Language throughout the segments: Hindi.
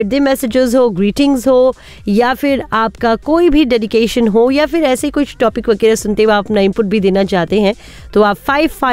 बर्थडे मैसेजेस हो, ग्रीटिंग्स हो, या फिर आपका कोई भी डेडिकेशन हो, या फिर ऐसे कुछ टॉपिक वगैरह सुनते हुए आप अपना इनपुट भी देना चाहते हैं, तो आप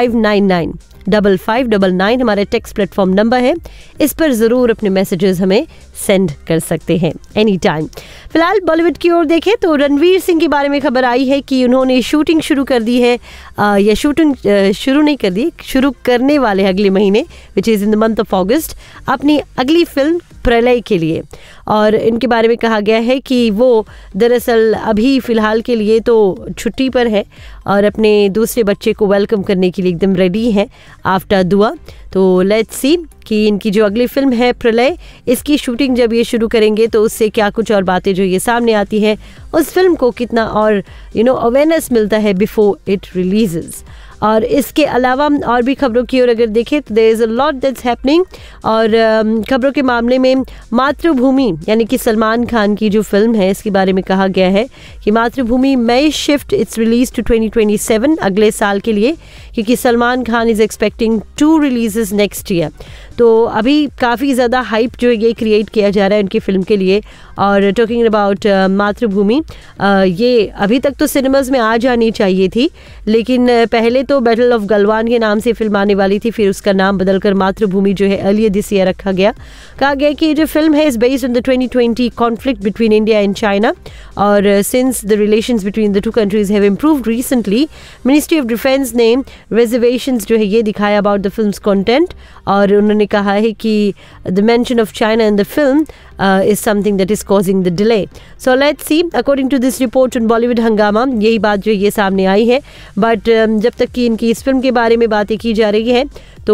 5599 हमारे टेक्स्ट प्लेटफॉर्म नंबर है, इस पर ज़रूर अपने मैसेजेस हमें सेंड कर सकते हैं एनी टाइम। फिलहाल बॉलीवुड की ओर देखें तो रणवीर सिंह के बारे में खबर आई है कि उन्होंने शूटिंग शुरू कर दी है, या शूटिंग शुरू नहीं कर दी, शुरू करने वाले हैं अगले महीने, which is in the month of अगस्त, अपनी अगली फिल्म प्रलय के लिए। और इनके बारे में कहा गया है कि वो दरअसल अभी फ़िलहाल के लिए तो छुट्टी पर है और अपने दूसरे बच्चे को वेलकम करने के लिए एकदम रेडी है आफ्टर दुआ। तो लेट्स सी कि इनकी जो अगली फिल्म है प्रलय, इसकी शूटिंग जब ये शुरू करेंगे तो उससे क्या कुछ और बातें जो ये सामने आती है, उस फिल्म को कितना और अवेयरनेस मिलता है बिफोर इट रिलीजेस। और इसके अलावा और भी खबरों की ओर अगर देखें तो there is a lot that's happening. और खबरों के मामले में मातृभूमि यानी कि सलमान खान की जो फिल्म है, इसके बारे में कहा गया है कि मातृभूमि मई शिफ्ट इट्स रिलीज टू 2027, अगले साल के लिए, क्योंकि Salman Khan is expecting 2 releases next year. तो अभी काफ़ी ज़्यादा हाइप जो ये क्रिएट किया जा रहा है उनकी फिल्म के लिए। और टॉकिंग अबाउट मातृभूमि, ये अभी तक तो सिनेमाज में आ जानी चाहिए थी, लेकिन पहले तो बैटल ऑफ गलवान के नाम से फिल्म आने वाली थी, फिर उसका नाम बदलकर मातृभूमि जो है अर्लियर दिस ईयर रखा गया। कहा गया कि ये जो फिल्म है is based on the 2020 conflict between India and China, और since the relations between the 2 countries have improved recently, ministry of defence ने रिजर्वेशंस जो है ये दिखाया अबाउट द फिल्म्स कंटेंट। और उन्होंने कहा है कि the mention of China in the film is something that is causing the delay. So let's see, according to this report on Bollywood Hungama, यही बात जो ये सामने आई है। बट जब तक कि इनकी इस फिल्म के बारे में बातें की जा रही है, तो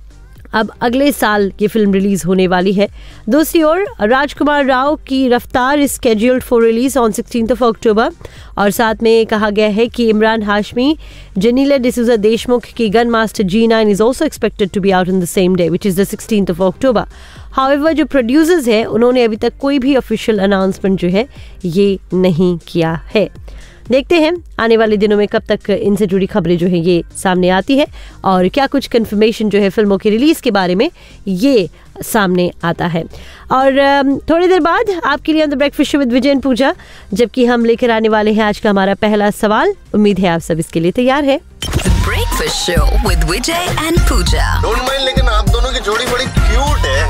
अब अगले साल ये फिल्म रिलीज होने वाली है। दूसरी ओर राजकुमार राव की रफ्तार is scheduled for release on 16 अक्टूबर, और साथ में कहा गया है कि इमरान हाशमी, जनीला डिसूजा देशमुख की gun master G9 is also expected to be out on the same day which is the 16 October. However जो प्रोड्यूसर्स हैं उन्होंने अभी तक कोई भी ऑफिशियल अनाउंसमेंट जो है ये नहीं किया है। देखते हैं आने वाले दिनों में कब तक इनसे जुड़ी खबरें जो है ये सामने आती है, और क्या कुछ कंफर्मेशन जो है फिल्मों की रिलीज के बारे में ये सामने आता है। और थोड़ी देर बाद आपके लिए on the breakfast show with Vijay and पूजा, जबकि हम लेकर आने वाले हैं आज का हमारा पहला सवाल। उम्मीद है आप सब इसके लिए तैयार है। Breakfast show with Vijay and Puja. Don't mind, लेकिन आप दोनों की जोड़ी बड़ी क्यूट है।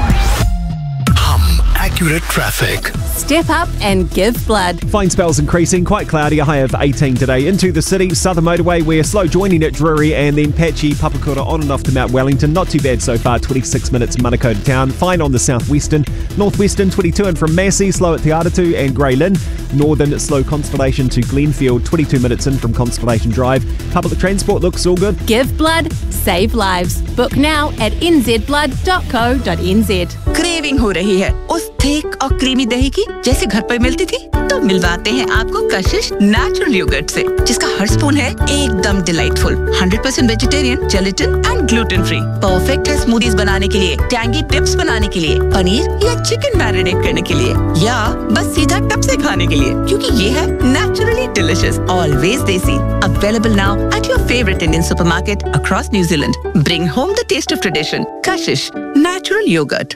Accurate traffic. Step up and give blood. Fine spells increasing, quite cloudy, a high of 18 today. Into the city, Southern Motorway, we're slow joining at Drury, and then patchy Papakura on and off to Mount Wellington. Not too bad so far, 26 minutes Manukau to town. Fine on the southwestern. Northwestern, 22 in from Massey, slow at Te Aratu and Grey Lynn. Northern, slow Constellation to Glenfield, 22 minutes in from Constellation Drive. Public transport looks all good. Give blood, save lives. Book now at nzblood.co.nz. Craving हो रही है उस थिक और क्रीमी दही की जैसे घर पर मिलती थी, तो मिलवाते हैं आपको कशिश नेचुरल योगर्ट से, जिसका हर स्पून है एकदम delightful, 100% vegetarian, gelatin and gluten free. Perfect है स्मूदीज बनाने के लिए, टैंगी टिप्स बनाने के लिए, पनीर या चिकन मैरिनेट करने के लिए, या बस सीधा टप से खाने के लिए, क्योंकि ये है नेचुरली डिलिशियस, ऑलवेज देसी। Available now at your favorite Indian supermarket across New Zealand. Bring home the taste of tradition. Kashish Natural Yogurt.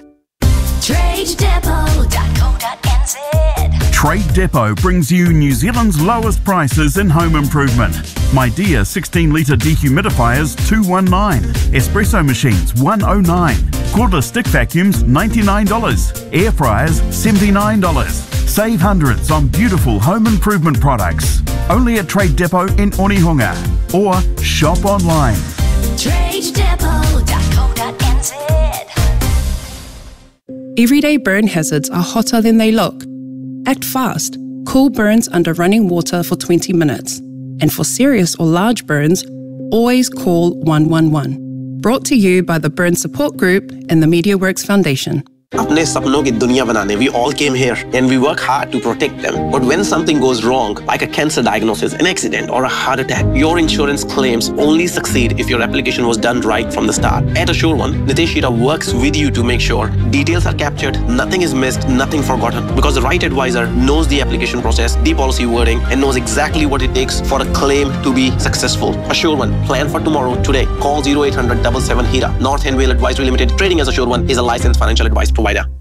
TradeDepot.co.nz. Trade Depot brings you New Zealand's lowest prices in home improvement. My Dear 16-litre dehumidifiers $219, espresso machines $109, cordless stick vacuums $99, air fryers $79. Save hundreds on beautiful home improvement products. Only at Trade Depot in Onehunga, or shop online. TradeDepot.co.nz. Everyday burn hazards are hotter than they look. Act fast. Cool burns under running water for 20 minutes. And for serious or large burns, always call 111. Brought to you by the Burn Support Group and the MediaWorks Foundation. अपने सपनों की दुनिया बनाने we all came here and we work hard to protect them. But when something goes wrong, like a cancer diagnosis, an accident or a heart attack, your insurance claims only succeed if your application was done right from the start. At Assure One, Nitesh Shira works with you to make sure details are captured, nothing is missed, nothing forgotten. Because the right advisor knows the application process, the policy wording, and knows exactly what it takes for a claim to be successful. Assure One, plan for tomorrow today. Call 0800 77 HERA. North End Vale Advisory Limited, trading as Assure One, is a licensed financial advice provider.